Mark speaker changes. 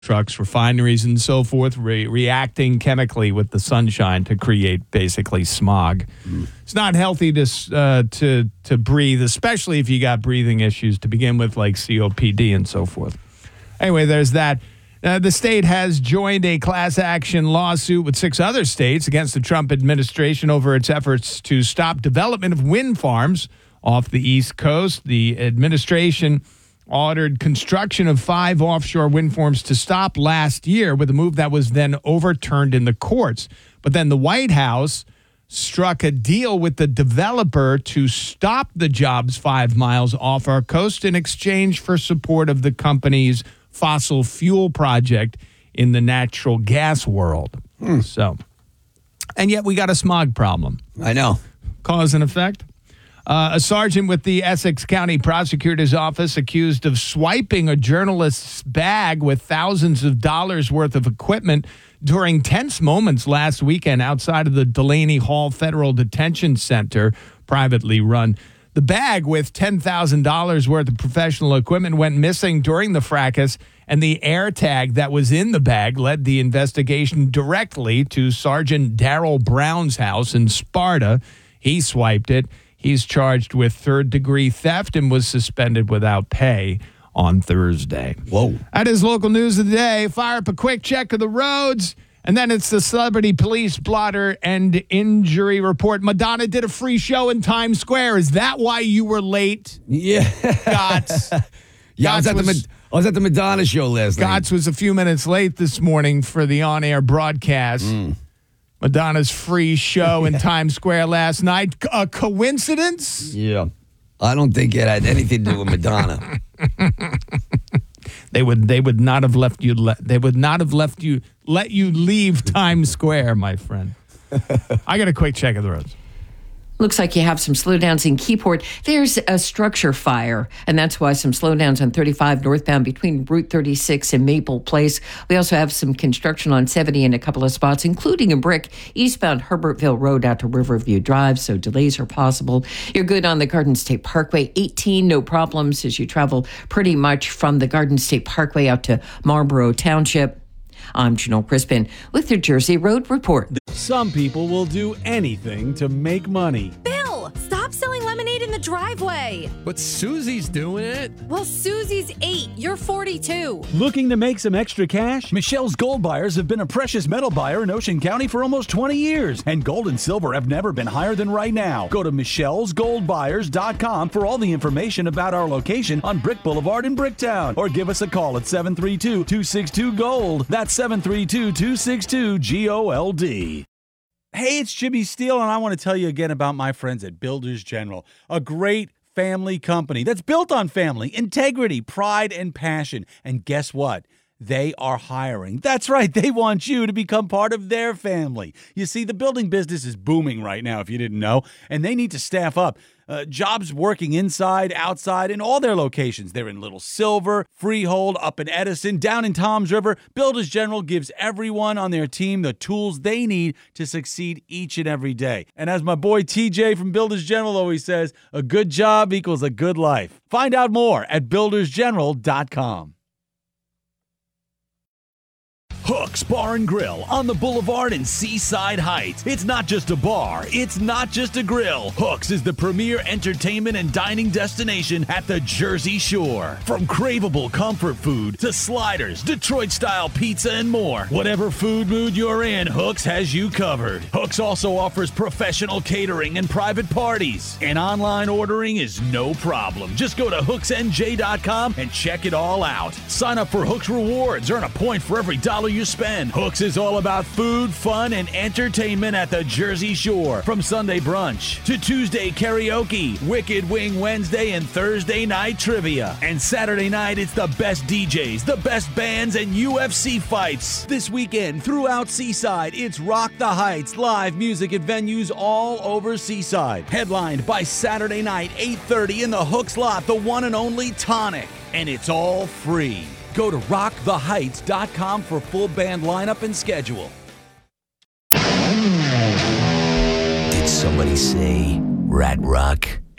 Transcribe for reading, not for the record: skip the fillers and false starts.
Speaker 1: trucks, refineries, and so forth, reacting chemically with the sunshine to create basically smog. It's not healthy to breathe, especially if you got breathing issues to begin with, like COPD and so forth. Anyway, there's that. The state has joined a class action lawsuit with 6 other states against the Trump administration over its efforts to stop development of wind farms off the East Coast. The administration ordered construction of 5 offshore wind farms to stop last year with a move that was then overturned in the courts. But then the White House struck a deal with the developer to stop the jobs 5 miles off our coast in exchange for support of the company's fossil fuel project in the natural gas world. So, and yet we got a smog problem.
Speaker 2: I know.
Speaker 1: Cause and effect. A sergeant with the Essex County Prosecutor's Office accused of swiping a journalist's bag with thousands of dollars worth of equipment during tense moments last weekend outside of the Delaney Hall Federal Detention Center, privately run. The bag with $10,000 worth of professional equipment went missing during the fracas, and the AirTag that was in the bag led the investigation directly to Sergeant Darrell Brown's house in Sparta. He swiped it. He's charged with third-degree theft and was suspended without pay on Thursday.
Speaker 2: Whoa.
Speaker 1: That is local news of the day. Fire up a quick check of the roads. And then it's the celebrity police blotter and injury report. Madonna did a free show in Times Square. Is that why you were late?
Speaker 2: Yeah.
Speaker 1: Gotts.
Speaker 2: Yeah, I was at the Madonna show last night.
Speaker 1: Gotts was a few minutes late this morning for the on-air broadcast. Madonna's free show in Times Square last night. A coincidence?
Speaker 2: Yeah. I don't think it had anything to do with Madonna.
Speaker 1: They would not have let you leave Times Square, my friend. I got a quick check of the roads.
Speaker 3: Looks like you have some slowdowns in Keyport. There's a structure fire, and that's why some slowdowns on 35 northbound between Route 36 and Maple Place. We also have some construction on 70 in a couple of spots, including a brick eastbound Herbertville Road out to Riverview Drive, so delays are possible. You're good on the Garden State Parkway. 18, no problems as you travel pretty much from the Garden State Parkway out to Marlboro Township. I'm Janelle Crispin with the Jersey Road Report.
Speaker 4: Some people will do anything to make money.
Speaker 5: Bill, stop selling lemonade in the driveway.
Speaker 6: But Susie's doing it.
Speaker 5: Well, Susie's 8. You're 42.
Speaker 4: Looking to make some extra cash? Michelle's Gold Buyers have been a precious metal buyer in Ocean County for almost 20 years, and gold and silver have never been higher than right now. Go to michellesgoldbuyers.com for all the information about our location on Brick Boulevard in Bricktown, or give us a call at 732-262-GOLD. That's 732-262-GOLD. Hey, it's Jimmy Steele, and I want to tell you again about my friends at Builders General, a great family company that's built on family, integrity, pride, and passion. And guess what? They are hiring. That's right. They want you to become part of their family. You see, the building business is booming right now, if you didn't know, and they need to staff up. Jobs working inside, outside, in all their locations. They're in Little Silver, Freehold, up in Edison, down in Toms River. Builders General gives everyone on their team the tools they need to succeed each and every day. And as my boy TJ from Builders General always says, a good job equals a good life. Find out more at buildersgeneral.com. Hooks Bar and Grill on the Boulevard in Seaside Heights. It's not just a bar. It's not just a grill. Hooks is the premier entertainment and dining destination at the Jersey Shore. From craveable comfort food to sliders, Detroit-style pizza, and more. Whatever food mood you're in, Hooks has you covered. Hooks also offers professional catering and private parties. And online ordering is no problem. Just go to hooksnj.com and check it all out. Sign up for Hooks Rewards. Earn a point for every dollar you spend. Hooks is all about food, fun, and entertainment at the Jersey Shore. From Sunday brunch to Tuesday karaoke, Wicked Wing Wednesday, and Thursday night trivia. And Saturday night, it's the best DJs, the best bands, and UFC fights. This weekend, throughout Seaside, it's Rock the Heights, live music at venues all over Seaside. Headlined by Saturday night, 8:30 in the Hooks lot, the one and only Tonic. And it's all free. Go to rocktheheights.com for full band lineup and schedule.
Speaker 7: Did somebody say Rat Rock?